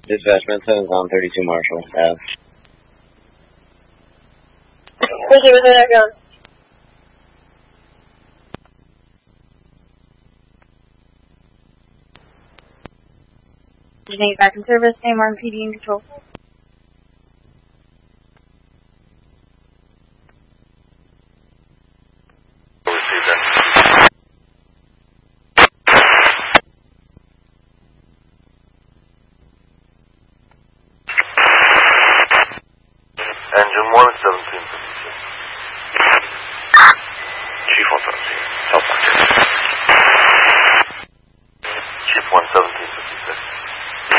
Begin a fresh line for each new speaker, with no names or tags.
Dispatch, Med 7's on 32 Marshall Ave.
Thank you, Mr. John.
Designate back in service, AMR and PD in control.
Engine 1 17.